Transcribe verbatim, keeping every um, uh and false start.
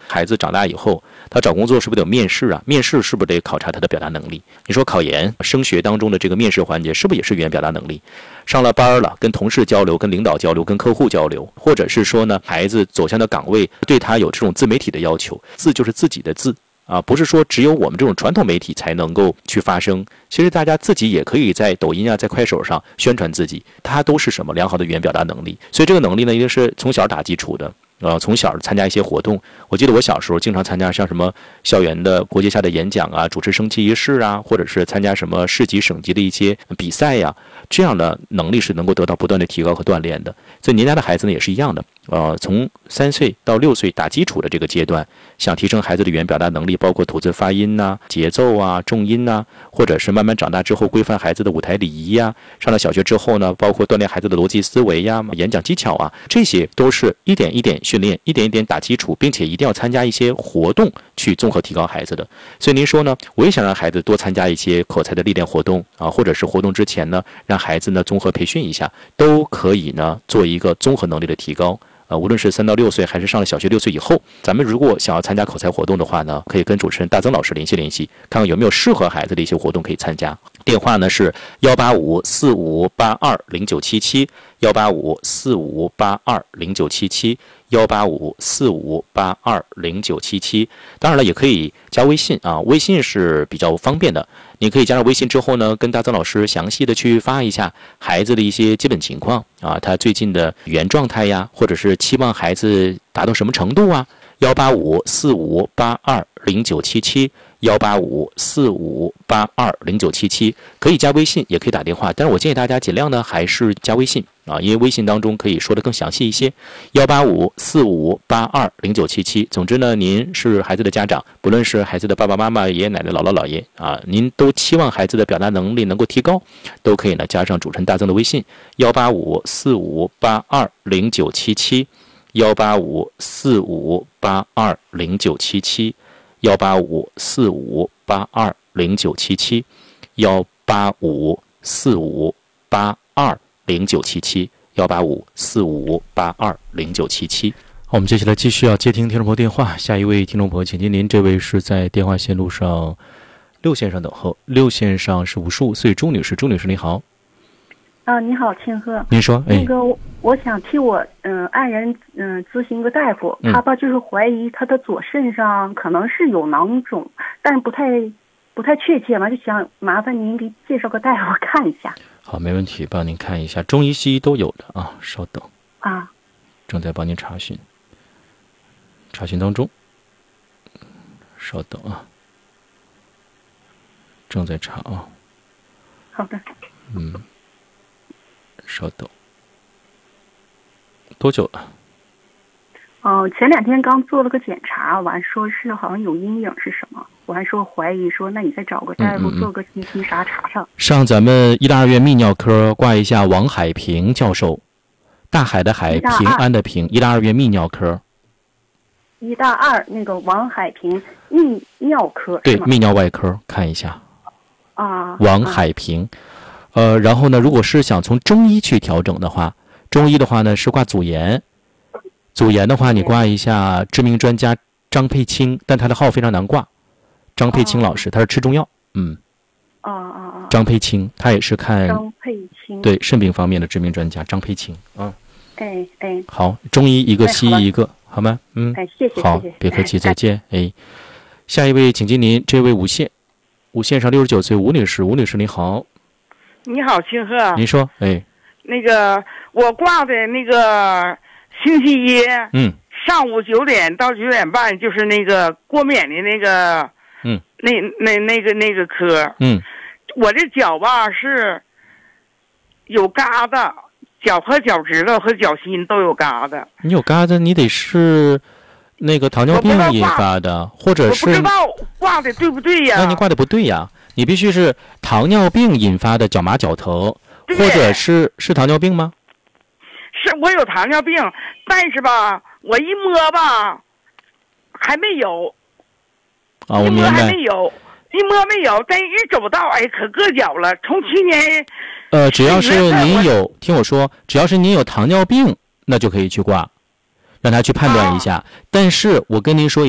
孩子长大以后，他找工作是不是得有面试啊？面试是不是得考察他的表达能力？你说考研、升学当中的这个面试环节，是不是也是语言表达能力？上了班了，跟同事交流、跟领导交流、跟客户交流，或者是说呢，孩子走向的岗位对他有这种自媒体的要求，字就是自己的字。啊，不是说只有我们这种传统媒体才能够去发声，其实大家自己也可以在抖音啊，在快手上宣传自己，它都是什么良好的语言表达能力。所以这个能力呢，一定是从小打基础的。呃，从小参加一些活动，我记得我小时候经常参加像什么校园的国际下的演讲啊，主持升旗仪式啊，或者是参加什么市级、省级的一些比赛呀、啊，这样的能力是能够得到不断的提高和锻炼的。所以您家的孩子呢也是一样的，呃，从三岁到六岁打基础的这个阶段，想提升孩子的语言表达能力，包括吐字发音呐、啊、节奏啊、重音呐、啊，或者是慢慢长大之后规范孩子的舞台礼仪呀、啊，上了小学之后呢，包括锻炼孩子的逻辑思维呀、演讲技巧啊，这些都是一点一点训练，一点一点打基础，并且一定要参加一些活动去综合提高孩子的。所以您说呢，我也想让孩子多参加一些口才的历练活动啊，或者是活动之前呢，让孩子呢综合培训一下，都可以呢做一个综合能力的提高。呃，无论是三到六岁，还是上了小学六岁以后，咱们如果想要参加口才活动的话呢，可以跟主持人大曾老师联系联系，看看有没有适合孩子的一些活动可以参加。电话呢是幺八五四五八二零九七七，幺八五四五八二零九七七，幺八五四五八二零九七七。当然了，也可以加微信啊，微信是比较方便的。你可以加上微信之后呢，跟大曾老师详细的去发一下孩子的一些基本情况啊，他最近的语言状态呀，或者是期望孩子达到什么程度啊。幺八五四五八二零九七七，幺八五四五八二零九七七，可以加微信，也可以打电话，但是我建议大家尽量呢还是加微信啊，因为微信当中可以说的更详细一些。幺八五四五八二零九七七。总之呢，您是孩子的家长，不论是孩子的爸爸妈妈、爷爷奶奶、姥姥姥爷啊，您都期望孩子的表达能力能够提高，都可以呢加上主持人大曾的微信幺八五四五八二零九七七，幺八五四五八二零九七七，幺八五四五八二零九七七，幺八五四五八二零九七七，幺八五四五八二零九七七。我们接下来继续要接听听众朋友电话，下一位听众朋友，请接您，这位是在电话线路上六线上等候，六线上是五十五岁朱女士，朱女士你好。 啊，你好，庆贺。 您说，哎， 那个我想替我嗯、呃、爱人嗯、呃、咨询一个大夫，他吧就是怀疑他的左肾上可能是有囊肿，但是不太不太确切嘛，就想麻烦您给介绍个大夫看一下。 好，没问题，帮您看一下，中医西医都有的啊，稍等啊， 正在帮您查询，查询当中，稍等啊，正在查啊。 好的。 嗯。稍等，多久了？ 哦、呃，前两天刚做了个检查，完说是好像有阴影是什么，我还说怀疑说，那你再找个大夫做个信息啥查查。 上咱们医大二院泌尿科挂一下王海平教授，大海的海，平安的平，医大二院泌尿科。 医大二那个王海平泌尿科， 对，泌尿外科看一下。 啊。 王海平。啊呃，然后呢，如果是想从中医去调整的话，中医的话呢是挂祖颜，祖颜的话你挂一下知名专家张佩清，但他的号非常难挂，张佩清老师，他是吃中药，嗯， 啊啊啊， 张佩清，他也是看张佩清， 对肾病方面的知名专家张佩清，嗯， 哎哎， 好，中医一个，西医一个，好吗？嗯， 哎，谢谢， 好，别客气，再见，哎，下一位请接您，这位五线，五线上六十九岁吴女士，吴女士你好。 你好，庆贺。 您说，哎， 那个我挂的那个星期一， 嗯， 上午九点到九点半，就是那个过敏的那个， 嗯， 那那那个那个科， 嗯， 我这脚吧是有疙瘩，脚和脚趾头和脚心都有疙瘩。 你有疙瘩，你得是那个糖尿病引发的，或者是我不知道挂的对不对呀？ 那你挂的不对呀。你必须是糖尿病引发的脚麻脚疼，或者是是糖尿病吗？ 是我有糖尿病，但是吧，我一摸吧，还没有。 啊，我明白。 一摸还没有，一摸没有，但一走道，哎，可硌脚了。从去年， 呃，只要是您有，听我说，只要是您有糖尿病，那就可以去挂，让他去判断一下。哦、但是我跟您说。